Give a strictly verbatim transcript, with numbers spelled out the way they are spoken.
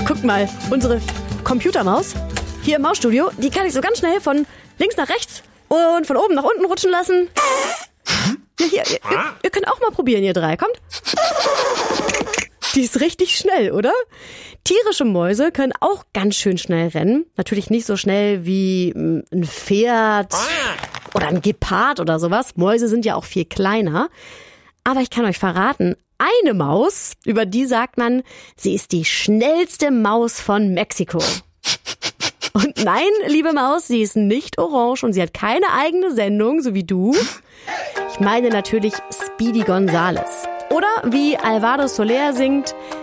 Guckt mal, unsere Computermaus hier im Mausstudio, die kann ich so ganz schnell von links nach rechts und von oben nach unten rutschen lassen. Ja, hier, ihr, ihr, ihr könnt auch mal probieren, ihr drei. Kommt. Die ist richtig schnell, oder? Tierische Mäuse können auch ganz schön schnell rennen. Natürlich nicht so schnell wie ein Pferd oder ein Gepard oder sowas. Mäuse sind ja auch viel kleiner. Aber ich kann euch verraten, eine Maus, über die sagt man, sie ist die schnellste Maus von Mexiko. Und nein, liebe Maus, sie ist nicht orange und sie hat keine eigene Sendung, so wie du. Ich meine natürlich Speedy Gonzales. Oder wie Alvaro Soler singt,